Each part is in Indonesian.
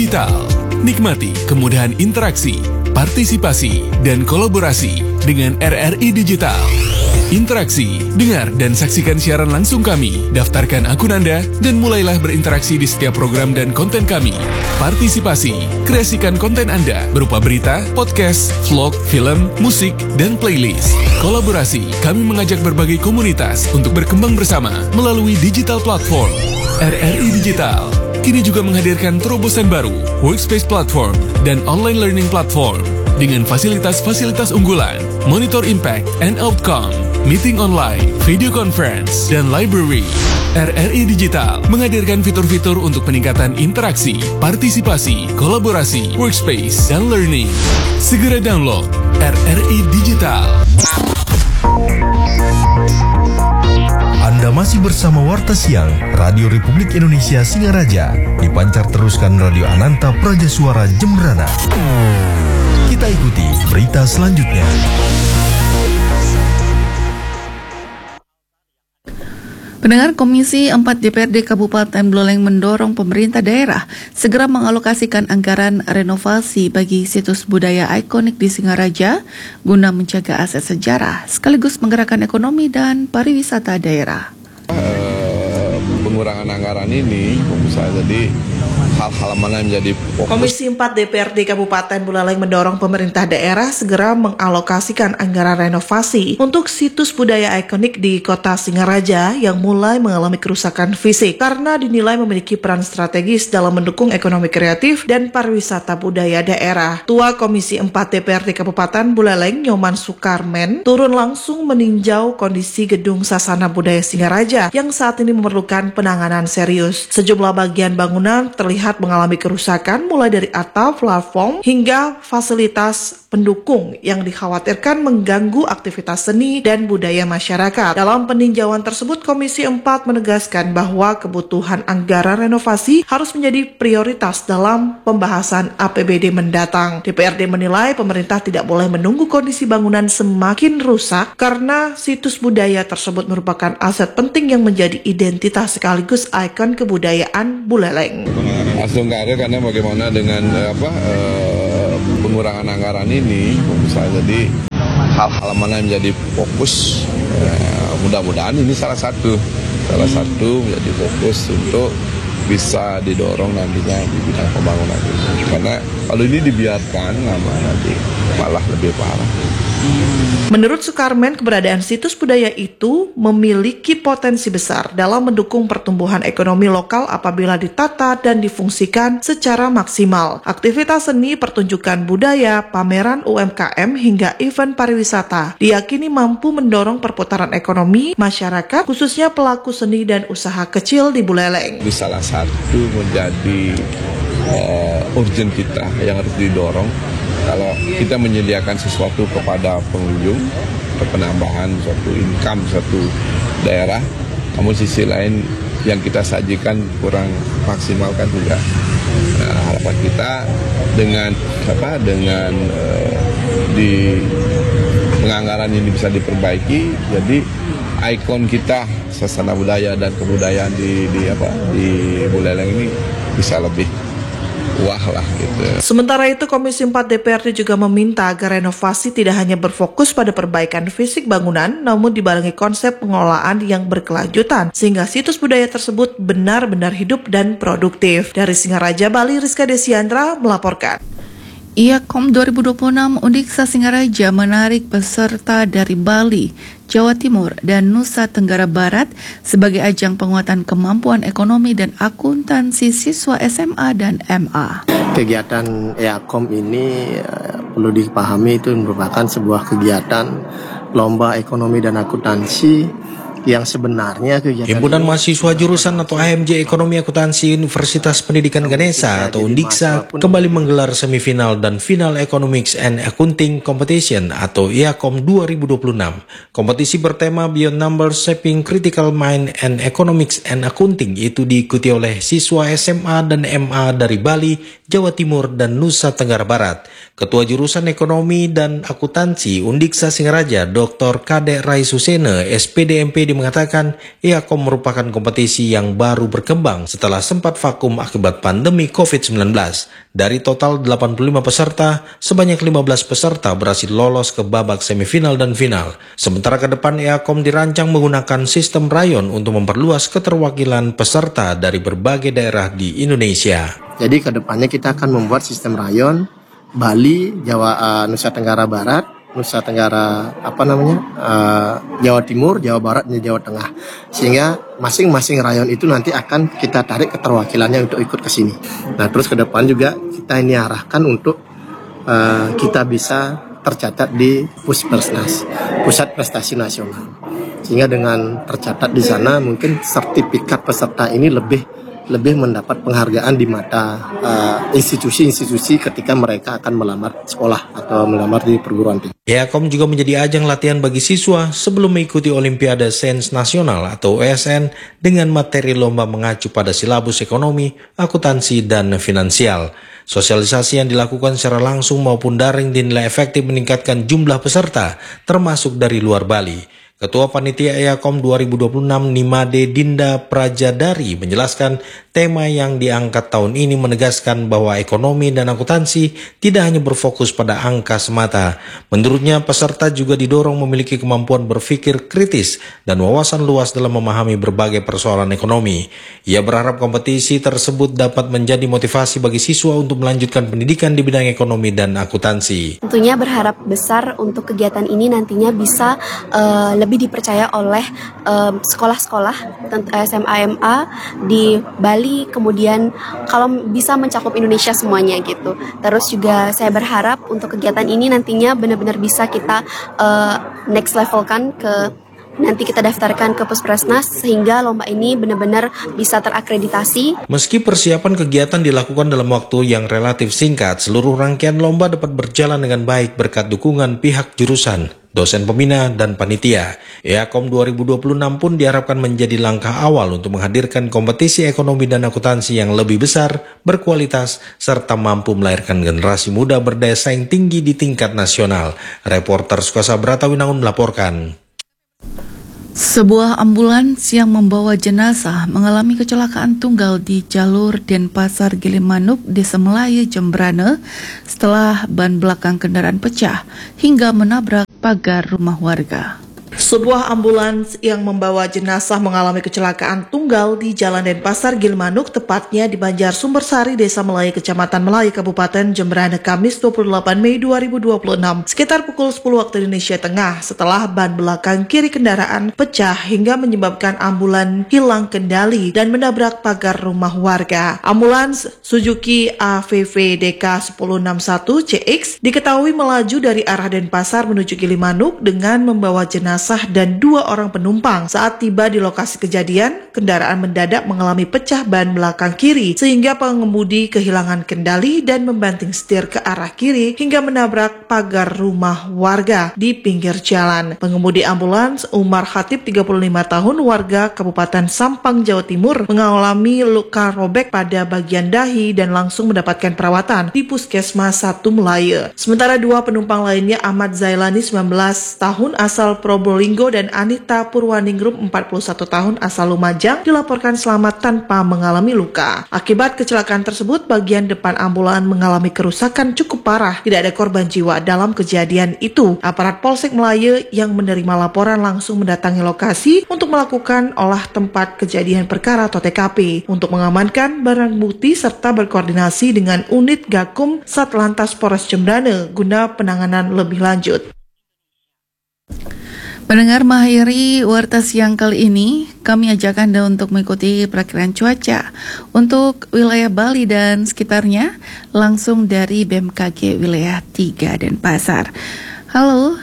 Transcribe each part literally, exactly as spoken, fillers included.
Digital. Nikmati kemudahan interaksi, partisipasi, dan kolaborasi dengan R R I Digital. Interaksi, dengar dan saksikan siaran langsung kami, daftarkan akun Anda, dan mulailah berinteraksi di setiap program dan konten kami. Partisipasi, kreasikan konten Anda berupa berita, podcast, vlog, film, musik, dan playlist. Kolaborasi, kami mengajak berbagai komunitas untuk berkembang bersama melalui digital platform. R R I Digital kini juga menghadirkan terobosan baru, workspace platform, dan online learning platform dengan fasilitas-fasilitas unggulan, monitor impact and outcome, meeting online, video conference, dan library. R R I Digital menghadirkan fitur-fitur untuk peningkatan interaksi, partisipasi, kolaborasi, workspace, dan learning. Segera download R R I Digital. Anda masih bersama Warta Siang, Radio Republik Indonesia Singaraja, dipancar teruskan Radio Ananta Praja Suara Jembrana. Kita ikuti berita selanjutnya. Pendengar, Komisi empat D P R D Kabupaten Buleleng mendorong pemerintah daerah segera mengalokasikan anggaran renovasi bagi situs budaya ikonik di Singaraja guna menjaga aset sejarah sekaligus menggerakkan ekonomi dan pariwisata daerah. Uh, pengurangan anggaran ini bisa jadi hal-hal mana yang menjadi fokus. Komisi empat D P R D Kabupaten Buleleng mendorong pemerintah daerah segera mengalokasikan anggaran renovasi untuk situs budaya ikonik di kota Singaraja yang mulai mengalami kerusakan fisik karena dinilai memiliki peran strategis dalam mendukung ekonomi kreatif dan pariwisata budaya daerah. Tua Komisi empat D P R D Kabupaten Buleleng, Nyoman Sukarmen, turun langsung meninjau kondisi gedung Sasana Budaya Singaraja yang saat ini memerlukan penanganan serius. Sejumlah bagian bangunan terlihat mengalami kerusakan mulai dari atap, platform, hingga fasilitas pendukung yang dikhawatirkan mengganggu aktivitas seni dan budaya masyarakat. Dalam peninjauan tersebut, Komisi empat menegaskan bahwa kebutuhan anggaran renovasi harus menjadi prioritas dalam pembahasan A P B D mendatang. D P R D menilai pemerintah tidak boleh menunggu kondisi bangunan semakin rusak karena situs budaya tersebut merupakan aset penting yang menjadi identitas sekaligus ikon kebudayaan Buleleng. Langsung nggak ada karena bagaimana dengan apa uh, pengurangan anggaran ini bisa jadi hal-hal mana yang menjadi fokus. Uh, mudah-mudahan ini salah satu salah satu menjadi fokus untuk bisa didorong nantinya di bidang pembangunan ini. Karena kalau ini dibiarkan lama nanti malah lebih parah. Menurut Sukarmen, keberadaan situs budaya itu memiliki potensi besar dalam mendukung pertumbuhan ekonomi lokal apabila ditata dan difungsikan secara maksimal. Aktivitas seni, pertunjukan budaya, pameran U M K M, hingga event pariwisata diyakini mampu mendorong perputaran ekonomi masyarakat, khususnya pelaku seni dan usaha kecil di Buleleng. Ini salah satu menjadi uh, urgent kita yang harus didorong. Kalau kita menyediakan sesuatu kepada pengunjung, penambahan suatu income suatu daerah, namun sisi lain yang kita sajikan kurang maksimal kan juga. Nah, harapan kita dengan apa dengan uh, di penganggaran ini bisa diperbaiki, jadi ikon kita sasana budaya dan kebudayaan di di apa di Buleleng ini bisa lebih wah lah gitu. Sementara itu, Komisi empat D P R D juga meminta agar renovasi tidak hanya berfokus pada perbaikan fisik bangunan, namun dibarengi konsep pengelolaan yang berkelanjutan, sehingga situs budaya tersebut benar-benar hidup dan produktif. Dari Singaraja, Bali, Rizka Desiandra melaporkan. I A K O M dua ribu dua puluh enam Undiksa Singaraja menarik peserta dari Bali, Jawa Timur, dan Nusa Tenggara Barat sebagai ajang penguatan kemampuan ekonomi dan akuntansi siswa S M A dan M A. Kegiatan I A K O M ini uh, perlu dipahami itu merupakan sebuah kegiatan lomba ekonomi dan akuntansi yang sebenarnya kegiatan Himpunan Mahasiswa Jurusan atau A M J Ekonomi Akuntansi Universitas Pendidikan Ganesha atau Undiksa kembali menggelar semifinal dan final Economics and Accounting Competition atau I A K O M dua ribu dua puluh enam. Kompetisi bertema Beyond Numbers Shaping Critical Mind and Economics and Accounting itu diikuti oleh siswa S M A dan M A dari Bali, Jawa Timur, dan Nusa Tenggara Barat. Ketua Jurusan Ekonomi dan Akuntansi Undiksa Singaraja, Doktor Kade Rai Susene, S P D M P mengatakan E A C O M merupakan kompetisi yang baru berkembang setelah sempat vakum akibat pandemi covid sembilan belas. Dari total delapan puluh lima peserta, sebanyak lima belas peserta berhasil lolos ke babak semifinal dan final. Sementara ke depan E A C O M dirancang menggunakan sistem rayon untuk memperluas keterwakilan peserta dari berbagai daerah di Indonesia. Jadi ke depannya kita akan membuat sistem rayon Bali, Jawa, uh, Nusa Tenggara Barat, Nusa Tenggara apa namanya uh, Jawa Timur, Jawa Barat, dan Jawa Tengah, sehingga masing-masing rayon itu nanti akan kita tarik keterwakilannya untuk ikut ke sini. Nah terus ke depan juga kita ini arahkan untuk uh, kita bisa tercatat di Puspersnas, Pusat Prestasi Nasional, sehingga dengan tercatat di sana mungkin sertifikat peserta ini lebih lebih mendapat penghargaan di mata uh, institusi-institusi ketika mereka akan melamar sekolah atau melamar di perguruan tinggi. E A C O M juga menjadi ajang latihan bagi siswa sebelum mengikuti Olimpiade Sains Nasional atau O S N dengan materi lomba mengacu pada silabus ekonomi, akuntansi, dan finansial. Sosialisasi yang dilakukan secara langsung maupun daring dinilai efektif meningkatkan jumlah peserta, termasuk dari luar Bali. Ketua Panitia E A C O M dua ribu dua puluh enam Nimade Dinda Prajadari menjelaskan tema yang diangkat tahun ini menegaskan bahwa ekonomi dan akuntansi tidak hanya berfokus pada angka semata. Menurutnya peserta juga didorong memiliki kemampuan berpikir kritis dan wawasan luas dalam memahami berbagai persoalan ekonomi. Ia berharap kompetisi tersebut dapat menjadi motivasi bagi siswa untuk melanjutkan pendidikan di bidang ekonomi dan akuntansi. Tentunya berharap besar untuk kegiatan ini nantinya bisa uh, lebih lebih dipercaya oleh um, sekolah-sekolah S M A M A di Bali, kemudian kalau bisa mencakup Indonesia semuanya gitu. Terus juga saya berharap untuk kegiatan ini nantinya benar-benar bisa kita uh, next level kan ke nanti kita daftarkan ke Puspersnas sehingga lomba ini benar-benar bisa terakreditasi. Meski persiapan kegiatan dilakukan dalam waktu yang relatif singkat, seluruh rangkaian lomba dapat berjalan dengan baik berkat dukungan pihak jurusan, dosen pembina, dan panitia. E A C O M dua ribu dua puluh enam pun diharapkan menjadi langkah awal untuk menghadirkan kompetisi ekonomi dan akuntansi yang lebih besar, berkualitas, serta mampu melahirkan generasi muda berdaya saing tinggi di tingkat nasional. Reporter Sukasa Bratawinangun melaporkan. Sebuah ambulans yang membawa jenazah mengalami kecelakaan tunggal di jalur Denpasar Gilimanuk, Desa Melayu, Jembrana setelah ban belakang kendaraan pecah hingga menabrak pagar rumah warga. Sebuah ambulans yang membawa jenazah mengalami kecelakaan tunggal di Jalan Denpasar Gilimanuk, tepatnya di Banjar Sumbersari, Desa Melayu, Kecamatan Melayu, Kabupaten Jembrana, Kamis dua puluh delapan Mei dua ribu dua puluh enam, sekitar pukul sepuluh waktu Indonesia Tengah, setelah ban belakang kiri kendaraan pecah hingga menyebabkan ambulans hilang kendali dan menabrak pagar rumah warga. Ambulans Suzuki A V V D K sepuluh enam satu C X diketahui melaju dari arah Denpasar menuju Gilimanuk dengan membawa jenazah dan dua orang penumpang. Saat tiba di lokasi kejadian, kendaraan mendadak mengalami pecah ban belakang kiri sehingga pengemudi kehilangan kendali dan membanting setir ke arah kiri hingga menabrak pagar rumah warga di pinggir jalan. Pengemudi ambulans Umar Khatib, tiga puluh lima tahun, warga Kabupaten Sampang, Jawa Timur, mengalami luka robek pada bagian dahi dan langsung mendapatkan perawatan di Puskesmas satu Melayu. Sementara dua penumpang lainnya, Ahmad Zailani, sembilan belas tahun, asal Probolinggo, dan Anita Purwaningrum, empat puluh satu tahun, asal Lumajang, dilaporkan selamat tanpa mengalami luka. Akibat kecelakaan tersebut, bagian depan ambulans mengalami kerusakan cukup parah. Tidak ada korban jiwa dalam kejadian itu. Aparat Polsek Melayu yang menerima laporan langsung mendatangi lokasi untuk melakukan olah tempat kejadian perkara atau T K P untuk mengamankan barang bukti serta berkoordinasi dengan unit Gakum Satlantas Polres Jembrana guna penanganan lebih lanjut. Pendengar, mengakhiri Warta Siang kali ini, kami ajak Anda untuk mengikuti perakiraan cuaca untuk wilayah Bali dan sekitarnya langsung dari B M K G wilayah tiga Denpasar. Halo,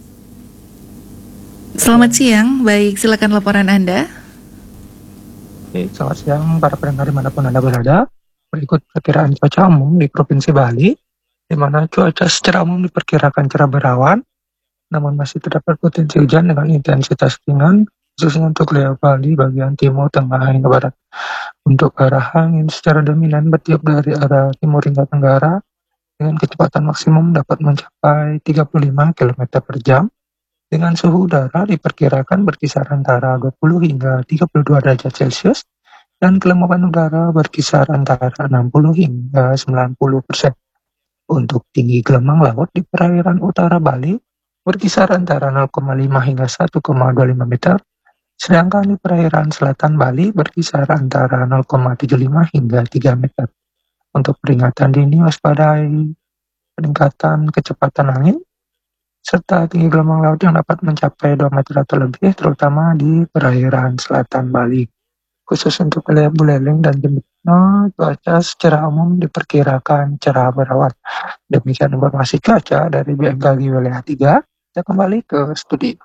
selamat siang. Baik, silakan laporan Anda. Oke, selamat siang para pendengar dimanapun Anda berada. Berikut perkiraan cuaca umum di Provinsi Bali, di mana cuaca secara umum diperkirakan cerah berawan, namun masih terdapat potensi hujan dengan intensitas ringan, khususnya untuk wilayah Bali bagian timur, tengah, hingga barat. Untuk arah angin secara dominan bertiup dari arah timur hingga tenggara, dengan kecepatan maksimum dapat mencapai tiga puluh lima kilometer per jam. dengan suhu udara diperkirakan berkisar antara dua puluh hingga tiga puluh dua derajat Celcius dan kelembapan udara berkisar antara enam puluh hingga sembilan puluh persen. Untuk tinggi gelombang laut di perairan utara Bali berkisar antara nol koma lima hingga satu koma dua lima meter, sedangkan di perairan selatan Bali berkisar antara nol koma tujuh lima hingga tiga meter. Untuk peringatan dini waspadai peningkatan kecepatan angin serta tinggi gelombang laut yang dapat mencapai dua meter atau lebih, terutama di perairan selatan Bali. Khusus untuk wilayah Buleleng dan Jembatan, cuaca secara umum diperkirakan cerah berawan. Demikian informasi cuaca dari B M K G wilayah tiga. Kita kembali ke studio.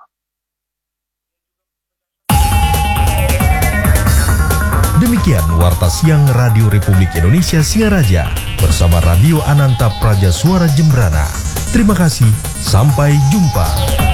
Demikian Warta Siang Radio Republik Indonesia Singaraja bersama Radio Ananta Praja Suara Jembrana. Terima kasih, sampai jumpa.